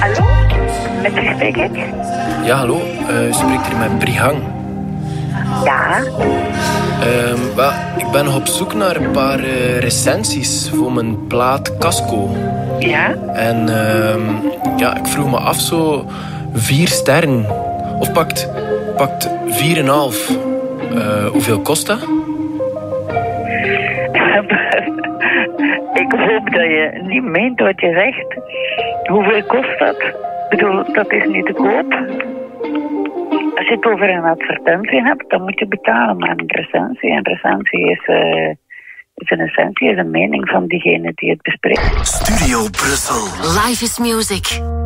Hallo, met wie spreek ik? Ja, hallo. U spreekt hier met Brihang. Ja. Ik ben nog op zoek naar een paar recensies voor mijn plaat Casco. Ja? En ik vroeg me af, zo 4 sterren. Of pakt 4,5. Hoeveel kost dat? Ik hoop dat je niet meent wat je zegt. Hoeveel kost dat? Ik bedoel, dat is niet te koop. Als je het over een advertentie hebt, dan moet je betalen aan een recensie. En recensie is een essentie, is een mening van diegene die het bespreekt. Studio Brussel. Life is music.